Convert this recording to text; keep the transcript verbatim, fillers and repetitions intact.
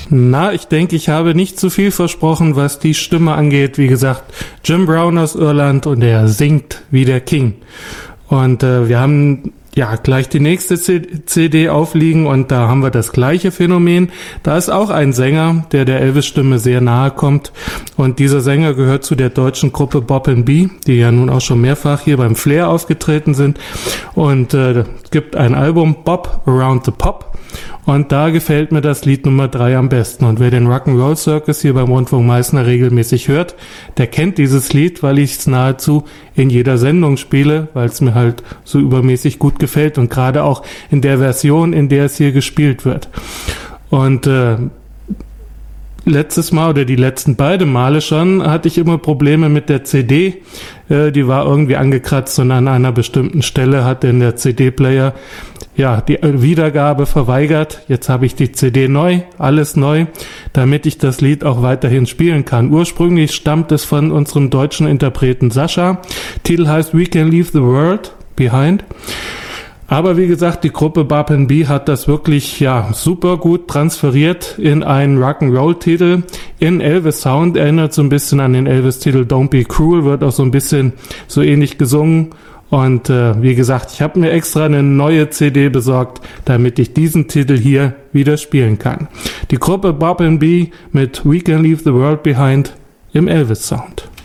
Na, ich denke, ich habe nicht zu viel versprochen, was die Stimme angeht. Wie gesagt, Jim Brown aus Irland und er singt wie der King. Und äh, wir haben ja gleich die nächste C D aufliegen und da haben wir das gleiche Phänomen. Da ist auch ein Sänger, der der Elvis-Stimme sehr nahe kommt. Und dieser Sänger gehört zu der deutschen Gruppe Bob and Bee, die ja nun auch schon mehrfach hier beim Flair aufgetreten sind. Und äh, es gibt ein Album, Bob Around the Pop. Und da gefällt mir das Lied Nummer drei am besten. Und wer den Rock'n'Roll Circus hier beim Rundfunk Meißner regelmäßig hört, der kennt dieses Lied, weil ich es nahezu in jeder Sendung spiele, weil es mir halt so übermäßig gut gefällt und gerade auch in der Version, in der es hier gespielt wird. Und äh, letztes Mal oder die letzten beiden Male schon hatte ich immer Probleme mit der C D. Äh, die war irgendwie angekratzt und an einer bestimmten Stelle hat denn der C D-Player ja die Wiedergabe verweigert. Jetzt habe ich die C D neu, alles neu, damit ich das Lied auch weiterhin spielen kann. Ursprünglich stammt es von unserem deutschen Interpreten Sascha. Titel heißt We Can Leave the World Behind. Aber wie gesagt, die Gruppe Bob and Bee hat das wirklich ja super gut transferiert in einen Rock'n'Roll-Titel. In Elvis Sound erinnert so ein bisschen an den Elvis-Titel Don't Be Cruel, wird auch so ein bisschen so ähnlich gesungen. Und äh, wie gesagt, ich habe mir extra eine neue C D besorgt, damit ich diesen Titel hier wieder spielen kann. Die Gruppe Bob and Bee mit We Can Leave the World Behind im Elvis Sound.